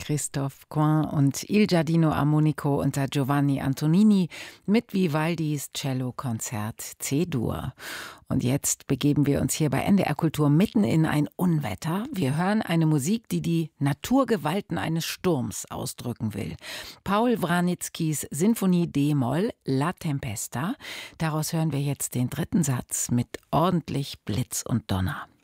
Christophe Coin und Il Giardino Armonico unter Giovanni Antonini mit Vivaldis Cellokonzert C-Dur. Und jetzt begeben wir uns hier bei NDR Kultur mitten in ein Unwetter. Wir hören eine Musik, die die Naturgewalten eines Sturms ausdrücken will. Paul Wranitzkys Sinfonie D-Moll La Tempesta. Daraus hören wir jetzt den dritten Satz mit ordentlich Blitz und Donner.